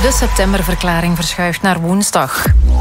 De septemberverklaring verschuift naar woensdag.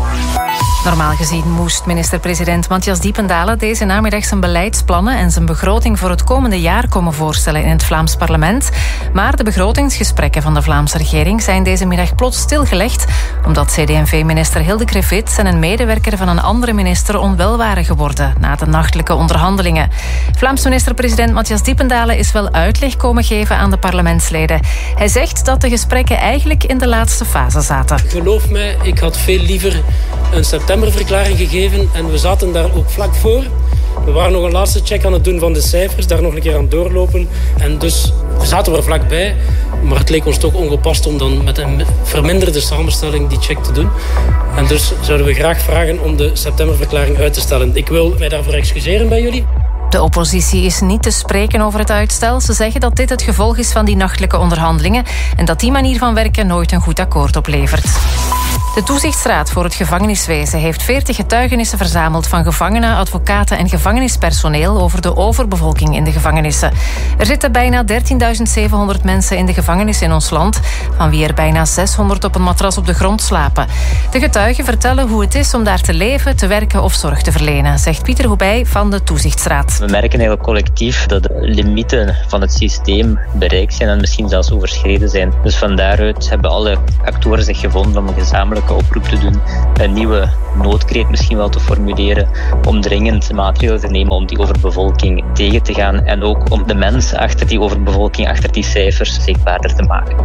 Normaal gezien moest minister-president Matthias Diependalen deze namiddag zijn beleidsplannen en zijn begroting voor het komende jaar komen voorstellen in het Vlaams parlement. Maar de begrotingsgesprekken van de Vlaamse regering zijn deze middag plots stilgelegd, omdat CD&V-minister Hilde Krevits en een medewerker van een andere minister onwel waren geworden na de nachtelijke onderhandelingen. Vlaams minister-president Matthias Diependalen is wel uitleg komen geven aan de parlementsleden. Hij zegt dat de gesprekken eigenlijk in de laatste fase zaten. Geloof mij, ik had veel liever een septemberverklaring gegeven en we zaten daar ook vlak voor. We waren nog een laatste check aan het doen van de cijfers, daar nog een keer aan het doorlopen. En dus zaten we er vlakbij, maar het leek ons toch ongepast om dan met een verminderde samenstelling die check te doen. En dus zouden we graag vragen om de septemberverklaring uit te stellen. Ik wil mij daarvoor excuseren bij jullie. De oppositie is niet te spreken over het uitstel. Ze zeggen dat dit het gevolg is van die nachtelijke onderhandelingen en dat die manier van werken nooit een goed akkoord oplevert. De Toezichtsraad voor het gevangeniswezen heeft 40 getuigenissen verzameld van gevangenen, advocaten en gevangenispersoneel over de overbevolking in de gevangenissen. Er zitten bijna 13.700 mensen in de gevangenis in ons land, van wie er bijna 600 op een matras op de grond slapen. De getuigen vertellen hoe het is om daar te leven, te werken of zorg te verlenen, zegt Pieter Hoebij van de Toezichtsraad. We merken eigenlijk collectief dat de limieten van het systeem bereikt zijn en misschien zelfs overschreden zijn. Dus van daaruit hebben alle actoren zich gevonden om een gezamenlijke oproep te doen, een nieuwe noodkreet misschien wel te formuleren, om dringend maatregelen te nemen om die overbevolking tegen te gaan en ook om de mensen achter die overbevolking, achter die cijfers zichtbaarder te maken.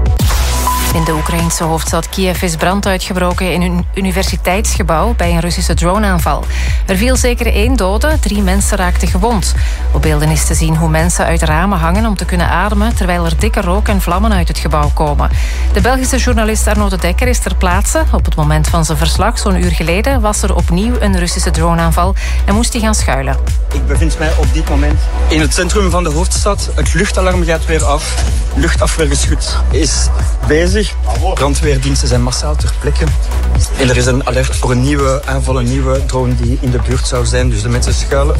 In de Oekraïnse hoofdstad Kiev is brand uitgebroken in een universiteitsgebouw bij een Russische droneaanval. Er viel zeker 1 dode, 3 mensen raakten gewond. Op beelden is te zien hoe mensen uit ramen hangen om te kunnen ademen, terwijl er dikke rook en vlammen uit het gebouw komen. De Belgische journalist Arnaud de Dekker is ter plaatse. Op het moment van zijn verslag, zo'n uur geleden, was er opnieuw een Russische droneaanval en moest hij gaan schuilen. Ik bevind mij op dit moment in het centrum van de hoofdstad. Het luchtalarm gaat weer af. Luchtafweergeschut is bezig. Brandweerdiensten zijn massaal ter plekke. En er is een alert voor een nieuwe aanval, een nieuwe drone die in de buurt zou zijn. Dus de mensen schuilen.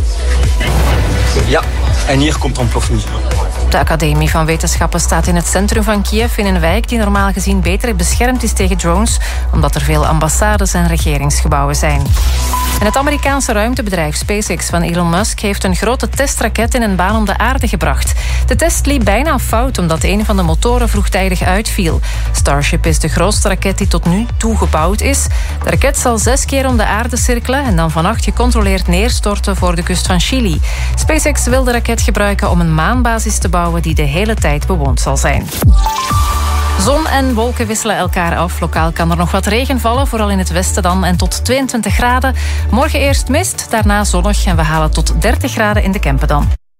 Ja, en hier komt ontploffing. De Academie van Wetenschappen staat in het centrum van Kiev, in een wijk die normaal gezien beter beschermd is tegen drones, omdat er veel ambassades en regeringsgebouwen zijn. En het Amerikaanse ruimtebedrijf SpaceX van Elon Musk heeft een grote testraket in een baan om de aarde gebracht. De test liep bijna fout omdat een van de motoren vroegtijdig uitviel. Starship is de grootste raket die tot nu toe gebouwd is. De raket zal 6 keer om de aarde cirkelen en dan vannacht gecontroleerd neerstorten voor de kust van Chili. SpaceX wil de raket gebruiken om een maanbasis te bouwen die de hele tijd bewoond zal zijn. Zon en wolken wisselen elkaar af. Lokaal kan er nog wat regen vallen, vooral in het westen dan, en tot 22 graden. Morgen eerst mist, daarna zonnig en we halen tot 30 graden in de Kempen dan.